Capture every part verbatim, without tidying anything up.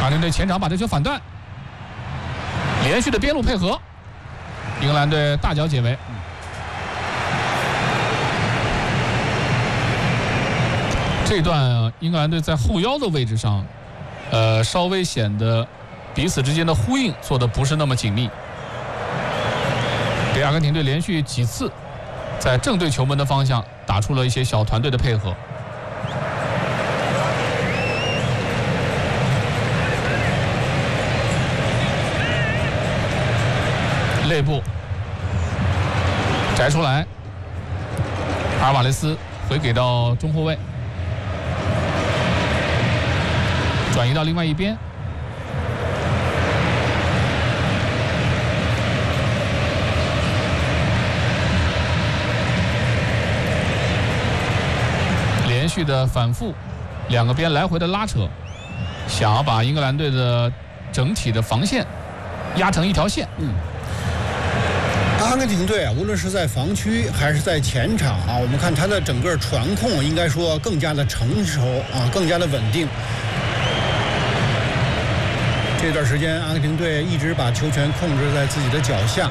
阿根廷队前场把这球反断，连续的边路配合，英格兰队大脚解围。这段英格兰队在后腰的位置上，呃，稍微显得彼此之间的呼应做得不是那么紧密，给阿根廷队连续几次在正对球门的方向打出了一些小团队的配合。内部摘出来，阿尔瓦雷斯回给到中后卫，转移到另外一边，连续的反复，两个边来回的拉扯，想要把英格兰队的整体的防线压成一条线。 嗯。阿根廷队啊，无论是在防区还是在前场啊，我们看他的整个传控应该说更加的成熟啊，更加的稳定。这段时间，阿根廷队一直把球权控制在自己的脚下。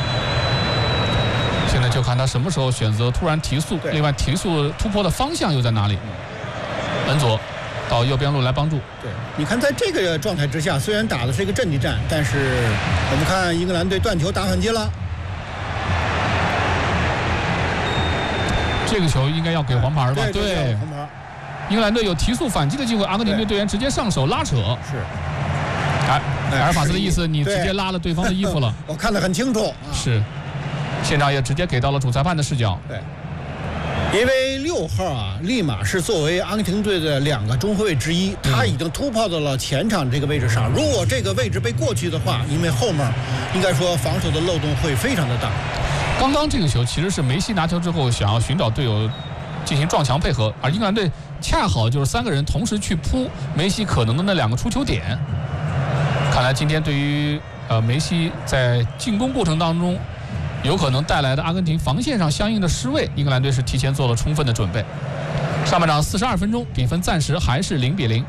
现在就看他什么时候选择突然提速，另外提速突破的方向又在哪里？门佐到右边路来帮助。 对，你看在这个状态之下，虽然打的是一个阵地战，但是我们看英格兰队断球打反击了。 这个球应该要给黄牌吧？ 对，对黄牌。 英格兰队有提速反击的机会，阿根廷队队员直接上手拉扯。 是。 哎，埃尔法斯的意思，你直接拉了对方的衣服了。 我看得很清楚。啊、 是。现场也直接给到了主裁判的视角。 对。因为六号啊，立马是作为阿根廷队的两个中后卫之一，他已经突破到了前场这个位置上。如果这个位置被过去的话，因为后面应该说防守的漏洞会非常的大。 刚刚这个球其实是梅西拿球之后想要寻找队友进行撞墙配合，而英格兰队恰好就是三个人同时去扑梅西可能的那两个出球点。看来今天对于呃梅西在进攻过程当中有可能带来的阿根廷防线上相应的失位，英格兰队是提前做了充分的准备。上半场四十二分钟，比分暂时还是零比零。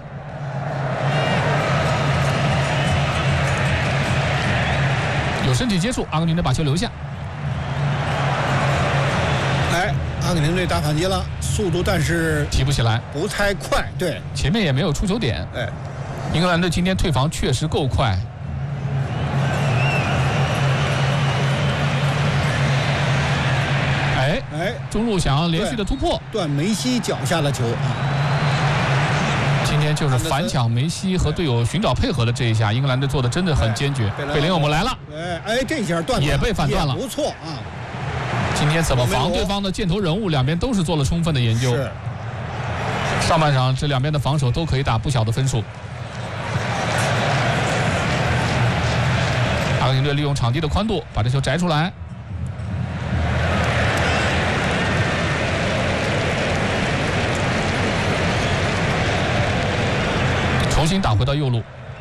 有身体接触，阿根廷队把球留下。 来，阿根廷队打反击了，速度但是提不起来， 不太快。对， 前面也没有出球点。 哎， 英格兰队今天退防确实够快。哎哎， 中路想要连续的突破， 断梅西脚下的球啊！ 今天就是反抢梅西和队友寻找配合的这一下，英格兰队做的真的很坚决。贝林，我们来了。 哎哎，这下断也被反断了， 不错啊！ 今天怎么防对方的箭头人物，两边都是做了充分的研究。 是。 上半场这两边的防守都可以打不小的分数。阿根廷队利用场地的宽度把这球摘出来。重新打回到右路，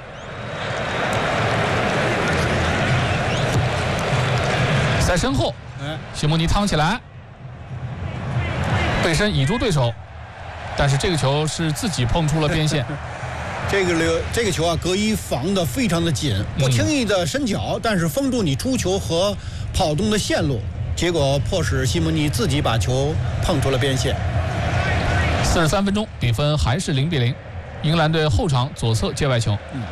在身后，西蒙尼趟起来，背身倚住对手，但是这个球是自己碰出了边线。 这个流这个球啊，隔一防的非常的紧，不轻易的伸脚，但是封住你出球和跑动的线路，结果迫使西蒙尼自己把球碰出了边线。 四十三分钟，比分还是零比零。英格兰队后场左侧界外球。 嗯，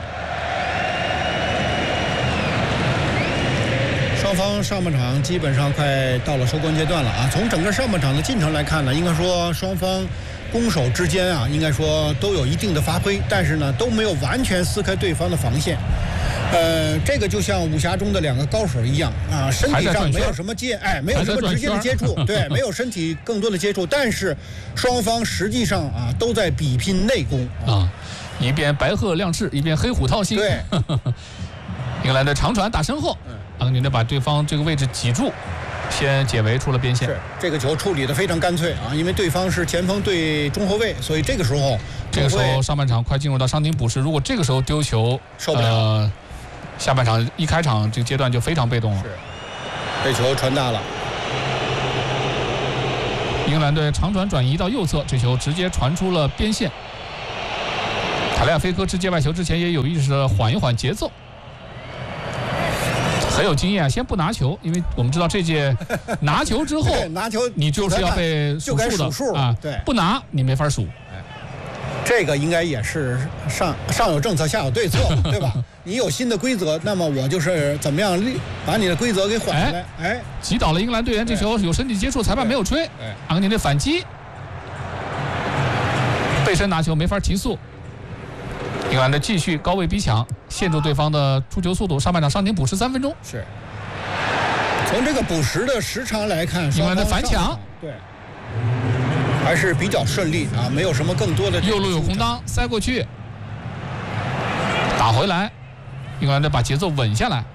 双方上半场基本上快到了收官阶段了啊。从整个上半场的进程来看呢，应该说双方攻守之间啊，应该说都有一定的发挥，但是呢都没有完全撕开对方的防线。呃，这个就像武侠中的两个高手一样啊，身体上没有什么接，哎，没有什么直接的接触，对，没有身体更多的接触，但是双方实际上啊都在比拼内功啊，一边白鹤亮翅，一边黑虎掏心。 对， 英格兰的长传打身后，阿根廷队把对方这个位置挤住，先解围出了边线。 是这个球处理的非常干脆啊，因为对方是前锋对中后卫，所以这个时候， 这个时候上半场快进入到伤停补时，如果这个时候丢球， 受不了。 呃下半场一开场这个阶段就非常被动了。 是，这球传大了。 英格兰队长传转移到右侧，这球直接传出了边线。 卡利亚菲科掷界外球之前也有意识的缓一缓节奏，很有经验啊。先不拿球，因为我们知道这届拿球之后， 拿球你就是要被数数的啊。 对， 不拿你没法数。 这个应该也是上上有政策，下有对策，对吧？你有新的规则，那么我就是怎么样把你的规则给缓下来。哎， 击倒了英格兰队员，这球有身体接触，裁判没有吹。阿根廷的反击，背身拿球没法提速。英格兰队继续高位逼抢，限制对方的出球速度。上半场伤停补时三分钟。 是。从这个补时的时长来看， 英格兰的反抢， 对。还是比较顺利啊，没有什么更多的。 右路有空当，塞过去，打回来，英格兰队把节奏稳下来。